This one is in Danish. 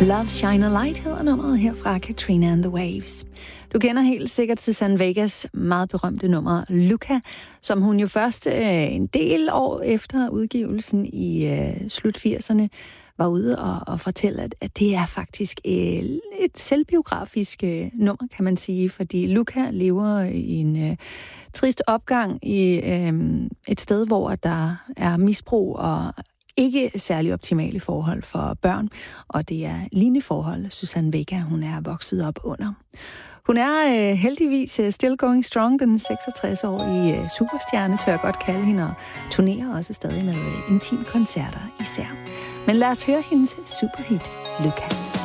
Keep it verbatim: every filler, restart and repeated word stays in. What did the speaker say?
Love Shine a Light hedder nummeret her fra Katrina and the Waves. Du kender helt sikkert Suzanne Vegas meget berømte nummer Luka, som hun jo først øh, en del år efter udgivelsen i øh, slut firserne var ude og, og fortælle, at, at det er faktisk øh, et selvbiografisk øh, nummer, kan man sige, fordi Luka lever i en øh, trist opgang i øh, et sted, hvor der er misbrug og ikke særlig optimale forhold for børn, og det er lignende forhold, Suzanne Vega, hun er vokset op under. Hun er øh, heldigvis still going strong, den seksogtres-årige øh, superstjerne, tør jeg godt kalde hende, og turnerer også stadig med øh, intimkoncerter især. Men lad os høre hendes superhit, Luka.